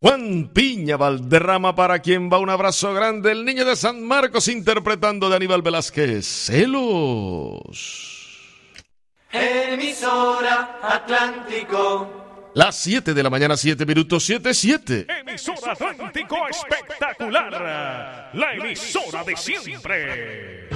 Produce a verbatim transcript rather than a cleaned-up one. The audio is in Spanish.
Juan Piña Valderrama, para quien va un abrazo grande, el niño de San Marcos interpretando de Aníbal Velázquez, Celos. Emisora Atlántico. Las siete de la mañana, siete minutos, siete, siete. Emisora Atlántico espectacular, la emisora de siempre.